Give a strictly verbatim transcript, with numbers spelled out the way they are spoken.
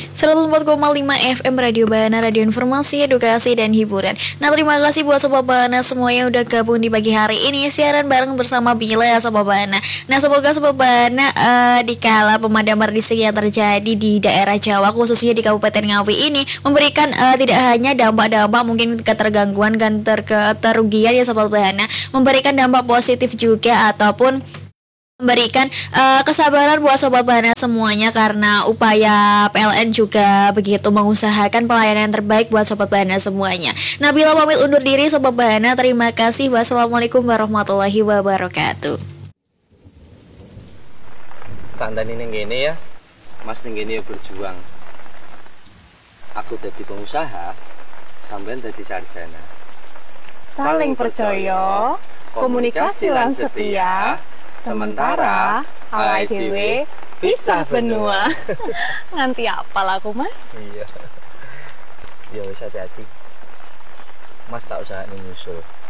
seratus empat koma lima F M Radio Bahana, radio informasi, edukasi, dan hiburan. Nah, terima kasih buat Sobat Bahana semua yang udah gabung di pagi hari ini siaran bareng bersama Bila ya Sobat Bahana. Nah, semoga Sobat Bahana uh, dikala pemadaman listrik yang terjadi di daerah Jawa, khususnya di Kabupaten Ngawi ini, memberikan uh, tidak hanya dampak-dampak mungkin ketergangguan dan ter kerugian ya Sobat Bahana, memberikan dampak positif juga ataupun memberikan uh, kesabaran buat Sobat Bahana semuanya, karena upaya P L N juga begitu mengusahakan pelayanan yang terbaik buat Sobat Bahana semuanya. Nabila pamit undur diri Sobat Bahana, terima kasih. Wassalamualaikum warahmatullahi wabarakatuh. Kandani ning kene ya, Mas ning kene berjuang. Aku jadi pengusaha, sampean jadi sarjana. Saling percaya, komunikasi lan setia. Sementara awake dhewe pisah benua. Nganti apal aku, Mas? Iya. Ya wis hati-hati. Mas tak usah nyusul.